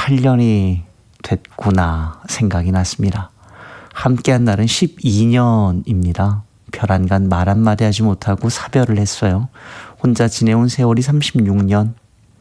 18년이 됐구나 생각이 났습니다. 함께한 날은 12년입니다. 별 안간 말 한마디 하지 못하고 사별을 했어요. 혼자 지내온 세월이 36년.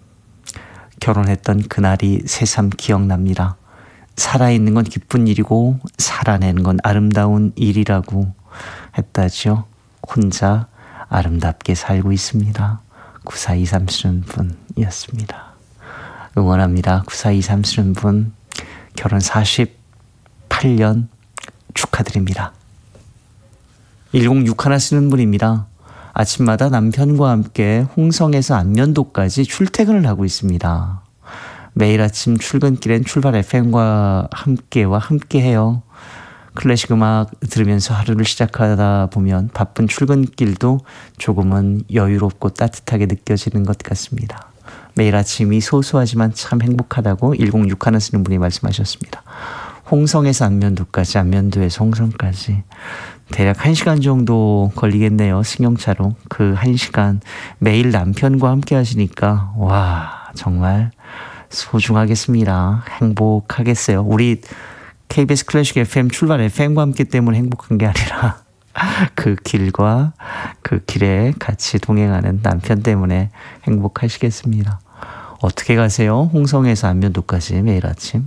결혼했던 그날이 새삼 기억납니다. 살아있는 건 기쁜 일이고 살아내는 건 아름다운 일이라고 했다죠. 혼자 아름답게 살고 있습니다. 9423 쓰는 분이었습니다. 응원합니다. 9423 쓰는 분 결혼 48년 축하드립니다. 106 쓰는 분입니다. 아침마다 남편과 함께 홍성에서 안면도까지 출퇴근을 하고 있습니다. 매일 아침 출근길엔 출발 FM과 함께해요. 클래식 음악 들으면서 하루를 시작하다 보면 바쁜 출근길도 조금은 여유롭고 따뜻하게 느껴지는 것 같습니다. 매일 아침이 소소하지만 참 행복하다고 106 쓰는 분이 말씀하셨습니다. 홍성에서 안면도까지, 안면도에서 홍성까지 대략 1시간 정도 걸리겠네요. 승용차로. 그 1시간 매일 남편과 함께 하시니까 와 정말 소중하겠습니다. 행복하겠어요. 우리 KBS 클래식 FM 출발 FM과 함께 때문에 행복한 게 아니라 그 길과 그 길에 같이 동행하는 남편 때문에 행복하시겠습니다. 어떻게 가세요? 홍성에서 안면도까지 매일 아침.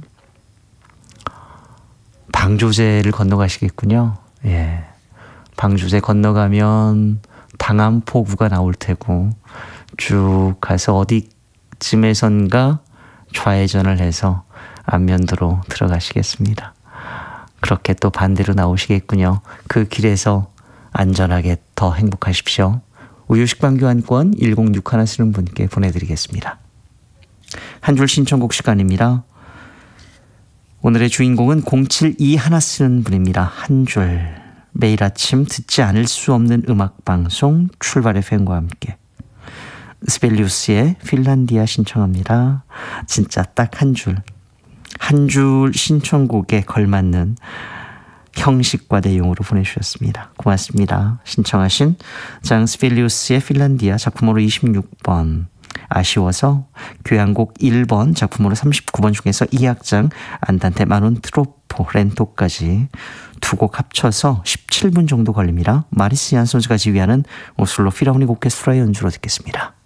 방조제를 건너가시겠군요. 예. 방조제 건너가면 당암포구가 나올 테고 쭉 가서 어디쯤에선가 좌회전을 해서 안면도로 들어가시겠습니다. 그렇게 또 반대로 나오시겠군요. 그 길에서 안전하게 더 행복하십시오. 우유식빵 교환권 106 쓰는 분께 보내드리겠습니다. 한 줄 신청곡 시간입니다. 오늘의 주인공은 072 쓰는 분입니다. 한 줄. 매일 아침 듣지 않을 수 없는 음악방송 출발 FM과 함께 스벨리우스의 핀란디아 신청합니다. 진짜 딱 한 줄. 한 줄 신청곡에 걸맞는 형식과 내용으로 보내주셨습니다. 고맙습니다. 신청하신 장 스벨리우스의 핀란디아 작품으로 26번. 아쉬워서 교향곡 1번 작품으로 39번 중에서 2악장 안단테 마논 트로포 렌토까지 두 곡 합쳐서 17분 정도 걸립니다. 마리스 얀손스가 지휘하는 오슬로 필하모닉 오케스트라의 연주로 듣겠습니다.